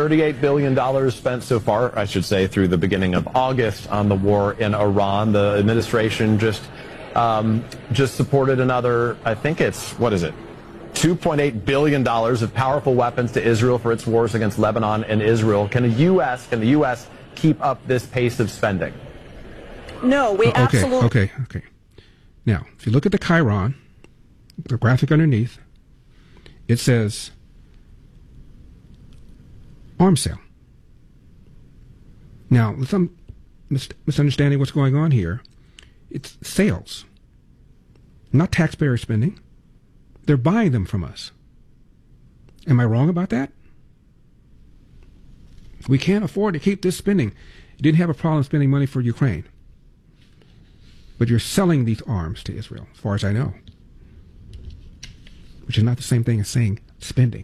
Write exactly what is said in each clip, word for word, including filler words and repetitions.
thirty-eight billion dollars spent so far, I should say, through the beginning of August on the war in Iran. The administration just um, just supported another, I think it's, what is it, two point eight billion dollars of powerful weapons to Israel for its wars against Lebanon and Israel. Can the U S, can the U S keep up this pace of spending? No, we uh, okay, absolutely... Okay, okay. Now, if you look at the Chiron, the graphic underneath, it says arms sale. Now, with some mis- misunderstanding what's going on here, it's sales, not taxpayer spending. They're buying them from us. Am I wrong about that? We can't afford to keep this spending. You didn't have a problem spending money for Ukraine. But you're selling these arms to Israel, as far as I know. Which is not the same thing as saying spending.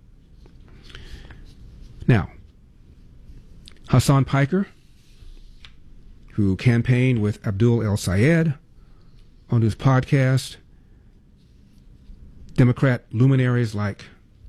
Now, Hassan Piker, who campaigned with Abdul El-Sayed on his podcast, Democrat luminaries like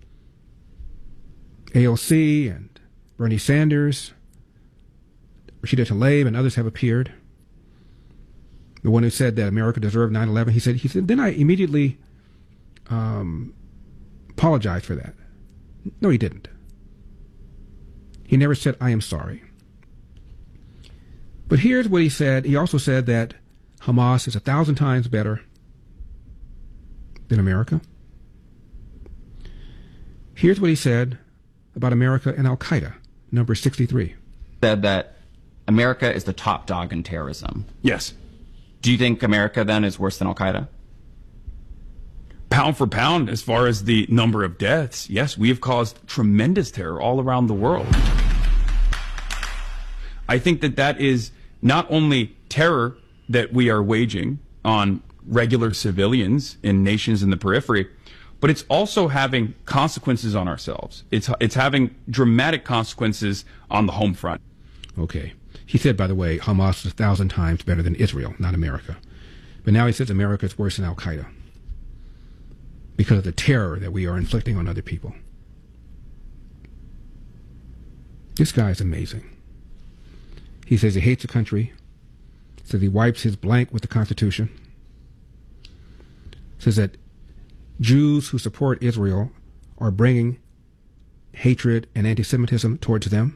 A O C and Bernie Sanders, Rashida Tlaib, and others have appeared. The one who said that America deserved nine eleven, he said, he said, then I immediately um, apologized for that. No, he didn't. He never said, I am sorry. But here's what he said. He also said that Hamas is a thousand times better than America. Here's what he said about America and Al-Qaeda, number sixty-three. Said that America is the top dog in terrorism. Yes. Do you think America then is worse than Al-Qaeda? Pound for pound, as far as the number of deaths, yes, we have caused tremendous terror all around the world. I think that that is not only terror that we are waging on regular civilians in nations in the periphery, but it's also having consequences on ourselves. It's it's having dramatic consequences on the home front. Okay. He said, by the way, Hamas is a thousand times better than Israel, not America. But now he says America is worse than Al-Qaeda because of the terror that we are inflicting on other people. This guy is amazing. He says he hates the country, says he wipes his blank with the Constitution, says that Jews who support Israel are bringing hatred and anti-Semitism towards them.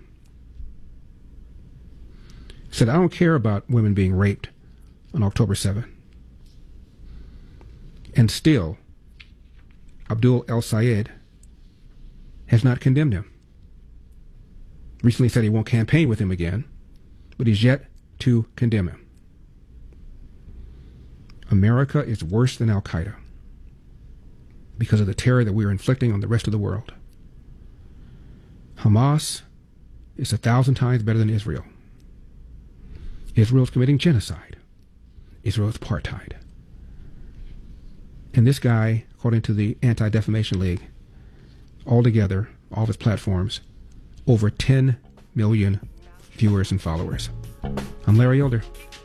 Said, I don't care about women being raped on October seventh. And still, Abdul El-Sayed has not condemned him. Recently said he won't campaign with him again, but he's yet to condemn him. America is worse than Al-Qaeda because of the terror that we are inflicting on the rest of the world. Hamas is a thousand times better than Israel. Israel is committing genocide. Israel is apartheid. And this guy, according to the Anti-Defamation League, altogether, all of his platforms, over ten million viewers and followers. I'm Larry Elder.